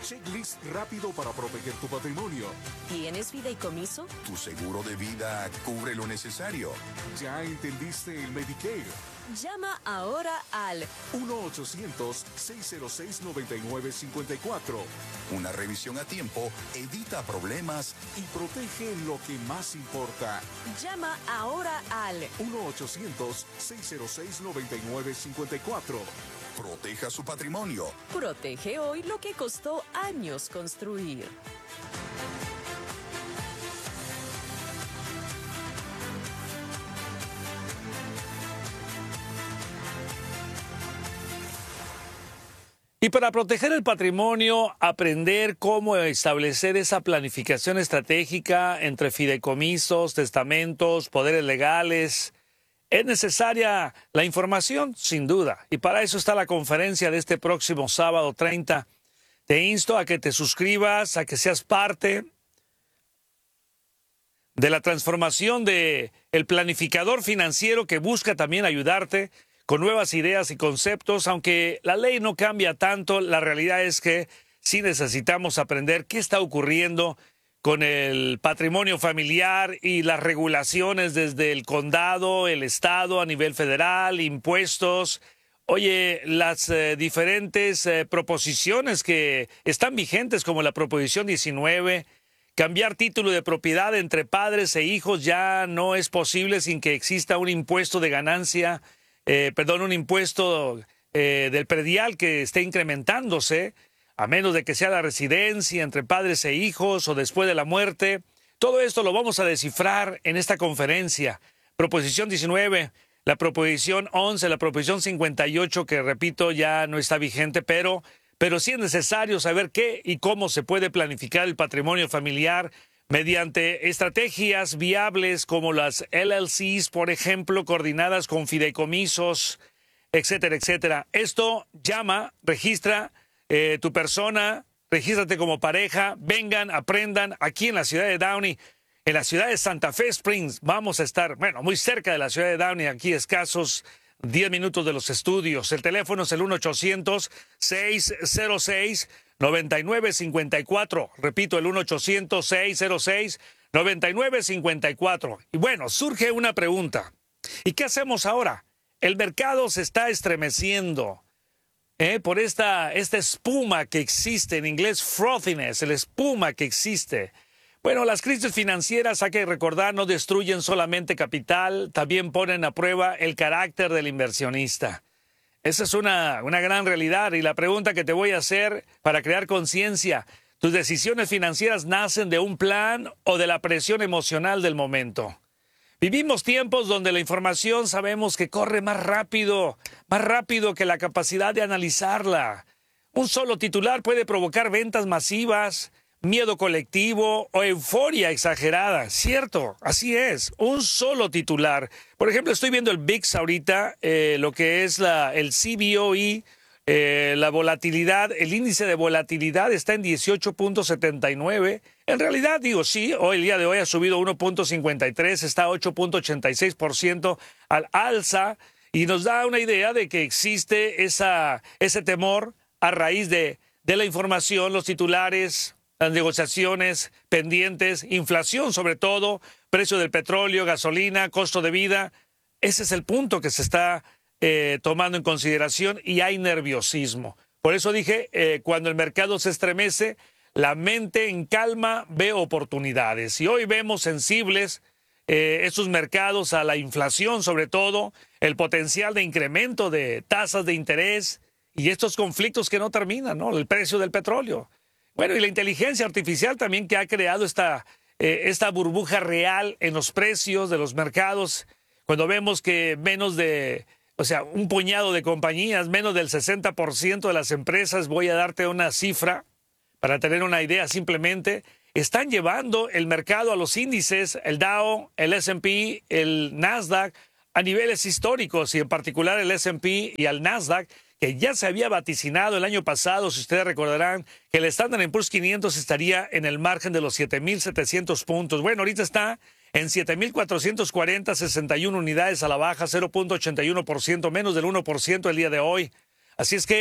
Checklist rápido para proteger tu patrimonio. ¿Tienes fideicomiso? Tu seguro de vida cubre lo necesario. ¿Ya entendiste el Medicare? Llama ahora al 1-800-606-9954 Una revisión a tiempo evita problemas y protege lo que más importa. Llama ahora al 1-800-606-9954. Proteja su patrimonio. Protege hoy lo que costó años construir. Y para proteger el patrimonio, aprender cómo establecer esa planificación estratégica entre fideicomisos, testamentos, poderes legales. Es necesaria la información, sin duda, y para eso está la conferencia de este próximo sábado 30. Te insto a que te suscribas, a que seas parte de la transformación de el planificador financiero que busca también ayudarte con nuevas ideas y conceptos. Aunque la ley no cambia tanto, la realidad es que sí necesitamos aprender qué está ocurriendo con el patrimonio familiar y las regulaciones desde el condado, el estado, a nivel federal, impuestos. Oye, las diferentes proposiciones que están vigentes, como la proposición 19, cambiar título de propiedad entre padres e hijos ya no es posible sin que exista un impuesto de ganancia, un impuesto del predial que esté incrementándose, a menos de que sea la residencia entre padres e hijos o después de la muerte. Todo esto lo vamos a descifrar en esta conferencia. Proposición 19, la proposición 11, la proposición 58, que repito, ya no está vigente, pero sí es necesario saber qué y cómo se puede planificar el patrimonio familiar mediante estrategias viables como las LLCs, por ejemplo, coordinadas con fideicomisos, etcétera, etcétera. Esto llama, registra tu persona, regístrate como pareja, vengan, aprendan aquí en la ciudad de Downey, en la ciudad de Santa Fe Springs. Vamos a estar, muy cerca de la ciudad de Downey, aquí escasos 10 minutos de los estudios. El teléfono es el 1-800-606-9954. Repito, el 1-800-606-9954. Y bueno, surge una pregunta. ¿Y qué hacemos ahora? El mercado se está estremeciendo por esta espuma que existe, en inglés frothiness, la espuma que existe. Bueno, las crisis financieras, hay que recordar, no destruyen solamente capital, también ponen a prueba el carácter del inversionista. Esa es una gran realidad, y la pregunta que te voy a hacer para crear conciencia: ¿tus decisiones financieras nacen de un plan o de la presión emocional del momento? Vivimos tiempos donde la información sabemos que corre más rápido que la capacidad de analizarla. Un solo titular puede provocar ventas masivas, miedo colectivo o euforia exagerada. Cierto, así es, un solo titular. Por ejemplo, estoy viendo el VIX ahorita, lo que es el CBOE, la volatilidad, el índice de volatilidad está en 18.79. En realidad, sí, hoy, el día de hoy ha subido 1.53, está a 8.86% al alza, y nos da una idea de que existe ese temor a raíz de la información, los titulares, las negociaciones pendientes, inflación sobre todo, precio del petróleo, gasolina, costo de vida. Ese es el punto que se está tomando en consideración, y hay nerviosismo. Por eso dije, cuando el mercado se estremece, la mente en calma ve oportunidades. Y hoy vemos sensibles estos mercados a la inflación, sobre todo, el potencial de incremento de tasas de interés y estos conflictos que no terminan, ¿no? El precio del petróleo. Bueno, y la inteligencia artificial también, que ha creado esta burbuja real en los precios de los mercados, cuando vemos que un puñado de compañías, menos del 60% de las empresas, voy a darte una cifra para tener una idea simplemente, están llevando el mercado a los índices, el Dow, el S&P, el Nasdaq, a niveles históricos, y en particular el S&P y el Nasdaq, que ya se había vaticinado el año pasado. Si ustedes recordarán que el Standard & Poor's 500 estaría en el margen de los 7,700 puntos. Bueno, ahorita está en 7,440, 61 unidades a la baja, 0.81%, menos del 1% el día de hoy. Así es que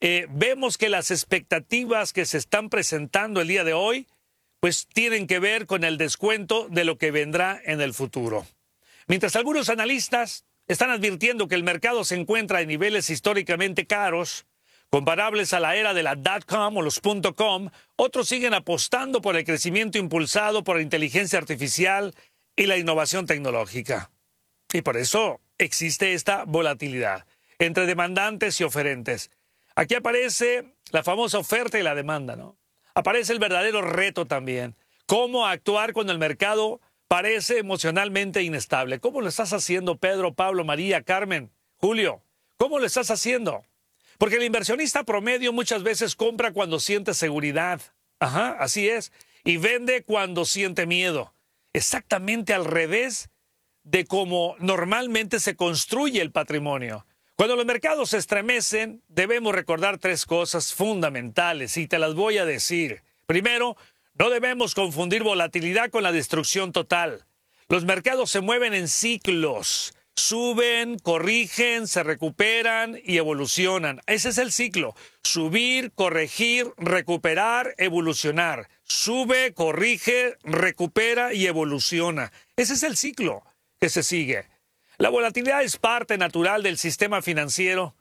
vemos que las expectativas que se están presentando el día de hoy, pues tienen que ver con el descuento de lo que vendrá en el futuro. Mientras algunos analistas están advirtiendo que el mercado se encuentra en niveles históricamente caros, comparables a la era de la .com o los .com, otros siguen apostando por el crecimiento impulsado por la inteligencia artificial y la innovación tecnológica. Y por eso existe esta volatilidad entre demandantes y oferentes. Aquí aparece la famosa oferta y la demanda, ¿no? Aparece el verdadero reto también. Cómo actuar cuando el mercado parece emocionalmente inestable. ¿Cómo lo estás haciendo, Pedro, Pablo, María, Carmen, Julio? ¿Cómo lo estás haciendo? Porque el inversionista promedio muchas veces compra cuando siente seguridad. Ajá, así es. Y vende cuando siente miedo. Exactamente al revés de cómo normalmente se construye el patrimonio. Cuando los mercados se estremecen, debemos recordar tres cosas fundamentales y te las voy a decir. Primero, no debemos confundir volatilidad con la destrucción total. Los mercados se mueven en ciclos. Suben, corrigen, se recuperan y evolucionan. Ese es el ciclo. Subir, corregir, recuperar, evolucionar. Sube, corrige, recupera y evoluciona. Ese es el ciclo que se sigue. La volatilidad es parte natural del sistema financiero.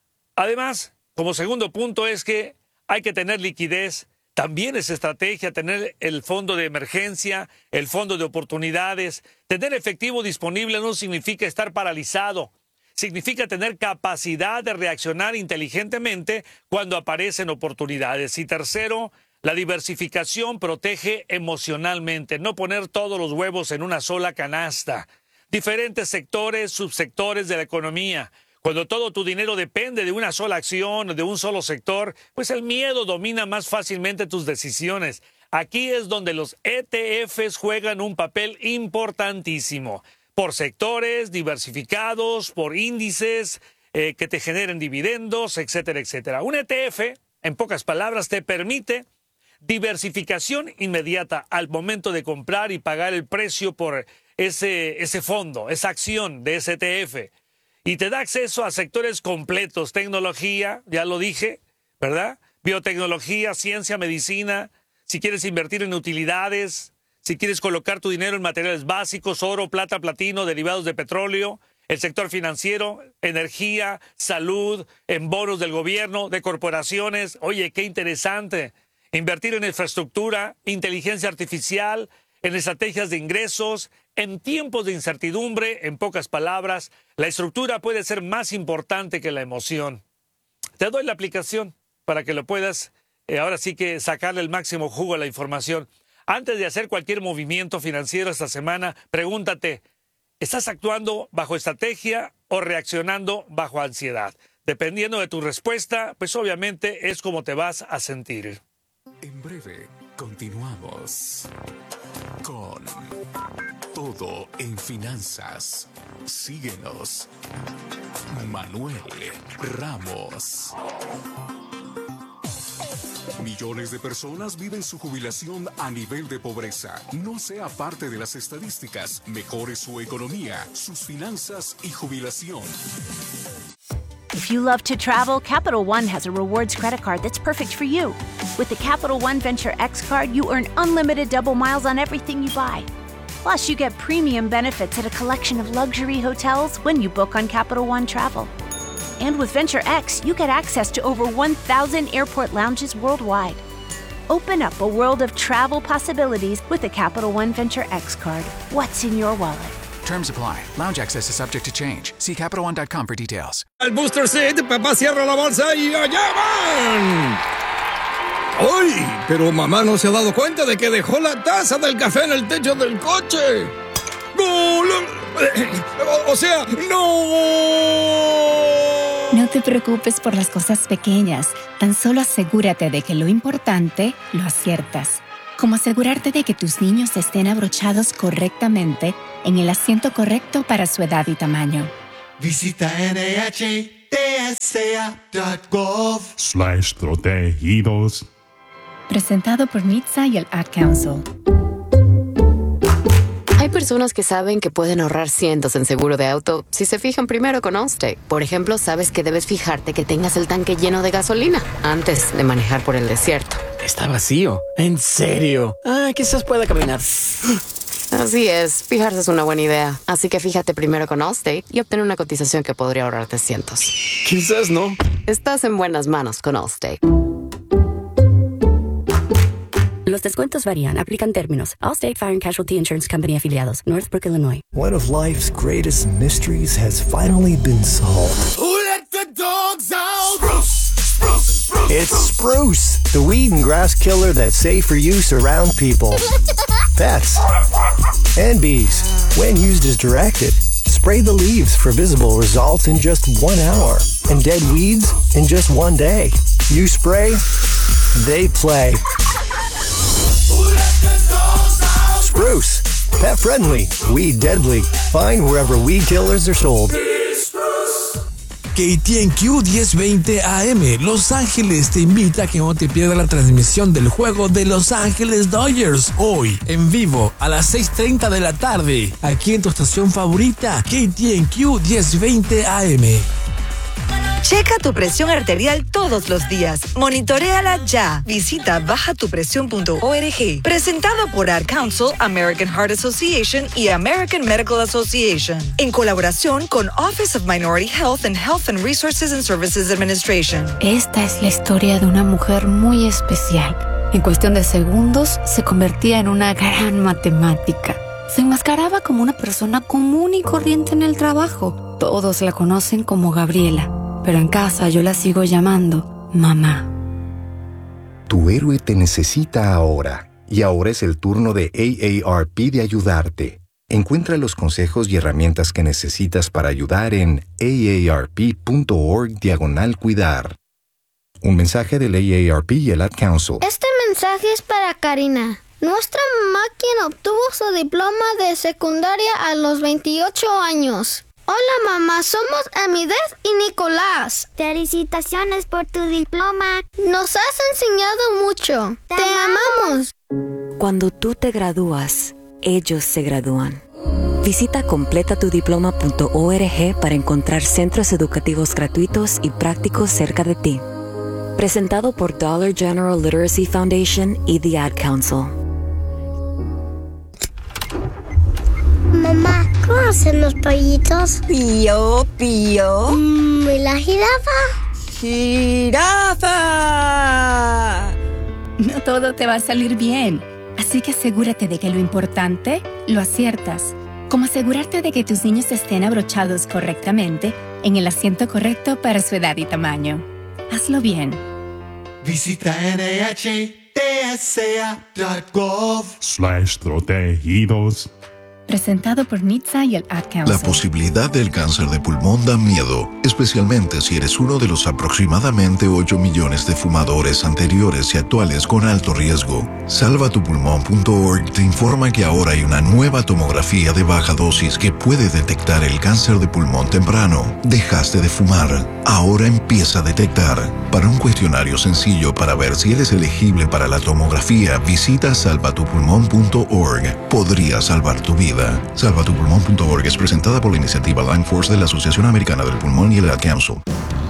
Además, como segundo punto es que hay que tener liquidez. También es estrategia tener el fondo de emergencia, el fondo de oportunidades. Tener efectivo disponible no significa estar paralizado. Significa tener capacidad de reaccionar inteligentemente cuando aparecen oportunidades. Y tercero, la diversificación protege emocionalmente. No poner todos los huevos en una sola canasta. Diferentes sectores, subsectores de la economía. Cuando todo tu dinero depende de una sola acción o de un solo sector, pues el miedo domina más fácilmente tus decisiones. Aquí es donde los ETFs juegan un papel importantísimo. Por sectores diversificados, por índices que te generen dividendos, etcétera, etcétera. Un ETF, en pocas palabras, te permite diversificación inmediata al momento de comprar y pagar el precio por ese fondo, esa acción de ese ETF. Y te da acceso a sectores completos, tecnología, ya lo dije, ¿verdad? Biotecnología, ciencia, medicina, si quieres invertir en utilidades, si quieres colocar tu dinero en materiales básicos, oro, plata, platino, derivados de petróleo, el sector financiero, energía, salud, en bonos del gobierno, de corporaciones. Oye, qué interesante. Invertir en infraestructura, inteligencia artificial, en estrategias de ingresos, en tiempos de incertidumbre, en pocas palabras, la estructura puede ser más importante que la emoción. Te doy la aplicación para que lo puedas, ahora sí que sacarle el máximo jugo a la información. Antes de hacer cualquier movimiento financiero esta semana, pregúntate, ¿estás actuando bajo estrategia o reaccionando bajo ansiedad? Dependiendo de tu respuesta, pues obviamente es como te vas a sentir. En breve, continuamos con Todo en Finanzas. Síguenos. Manuel Ramos. Millones de personas viven su jubilación a nivel de pobreza. No sea parte de las estadísticas. Mejore su economía, sus finanzas y jubilación. If you love to travel, Capital One has a rewards credit card that's perfect for you. With the Capital One Venture X card, you earn unlimited double miles on everything you buy. Plus, you get premium benefits at a collection of luxury hotels when you book on Capital One Travel. And with Venture X, you get access to over 1,000 airport lounges worldwide. Open up a world of travel possibilities with the Capital One Venture X card. What's in your wallet? Terms apply. Lounge access is subject to change. See CapitalOne.com for details. Al Booster Seat, papá cierra la bolsa y allá van. ¡Uy! Pero mamá no se ha dado cuenta de que dejó la taza del café en el techo del coche. ¡Gol! O sea, ¡no! No te preocupes por las cosas pequeñas. Tan solo asegúrate de que lo importante lo aciertas. Como asegurarte de que tus niños estén abrochados correctamente en el asiento correcto para su edad y tamaño. Visita NHTSA.gov/protegidos. Presentado por NHTSA y el Ad Council. Hay personas que saben que pueden ahorrar cientos en seguro de auto si se fijan primero con Allstate. Por ejemplo, sabes que debes fijarte que tengas el tanque lleno de gasolina antes de manejar por el desierto. Está vacío. ¿En serio? Quizás pueda caminar. Así es, fijarse es una buena idea. Así que fíjate primero con Allstate y obtén una cotización que podría ahorrarte cientos. Quizás no. Estás en buenas manos con Allstate. Los descuentos varían. Aplican términos. Allstate Fire and Casualty Insurance Company afiliados. Northbrook, Illinois. One of life's greatest mysteries has finally been solved. Who let the dogs out? Spruce, Spruce. It's Spruce, the weed and grass killer that's safe for use around people, pets, and bees. When used as directed, spray the leaves for visible results in just 1 hour, and dead weeds in just 1 day. You spray, they play. Spruce, pet friendly, weed deadly. Find wherever weed killers are sold. KTNQ 1020 AM Los Ángeles te invita a que no te pierdas la transmisión del juego de Los Ángeles Dodgers hoy en vivo a las 6:30 de la tarde aquí en tu estación favorita KTNQ 1020 AM. Checa tu presión arterial todos los días. Monitoréala ya. Visita bajatupresión.org. Presentado por Ad Council, American Heart Association y American Medical Association. En colaboración con Office of Minority Health and Health and Resources and Services Administration. Esta es la historia de una mujer muy especial. En cuestión de segundos, se convertía en una gran matemática. Se enmascaraba como una persona común y corriente en el trabajo. Todos la conocen como Gabriela. Pero en casa yo la sigo llamando mamá. Tu héroe te necesita ahora, y ahora es el turno de AARP de ayudarte. Encuentra los consejos y herramientas que necesitas para ayudar en aarp.org/cuidar. Un mensaje del AARP y el Ad Council. Este mensaje es para Karina, nuestra mamá, quien obtuvo su diploma de secundaria a los 28 años. Hola mamá, somos Amidez y Nicolás. Felicitaciones por tu diploma. Nos has enseñado mucho. Te amamos. Cuando tú te gradúas, ellos se gradúan. Visita completatudiploma.org para encontrar centros educativos gratuitos y prácticos cerca de ti. Presentado por Dollar General Literacy Foundation y The Ad Council. Mamá, ¿cómo hacen los pollitos? Pío, pío. ¿Y la jirafa? ¡Jirafa! No todo te va a salir bien, así que asegúrate de que lo importante lo aciertas. Como asegurarte de que tus niños estén abrochados correctamente en el asiento correcto para su edad y tamaño. Hazlo bien. Visita NHTSA.gov/protegidos. Presentado por NHTSA y el Ad Council. La posibilidad del cáncer de pulmón da miedo, especialmente si eres uno de los aproximadamente 8 millones de fumadores anteriores y actuales con alto riesgo. Salvatupulmón.org te informa que ahora hay una nueva tomografía de baja dosis que puede detectar el cáncer de pulmón temprano. Dejaste de fumar, ahora empieza a detectar. Para un cuestionario sencillo para ver si eres elegible para la tomografía, visita salvatupulmón.org. Podría salvar tu vida. Salvatupulmón.org es presentada por la iniciativa Lung Force de la Asociación Americana del Pulmón y el Ad Council.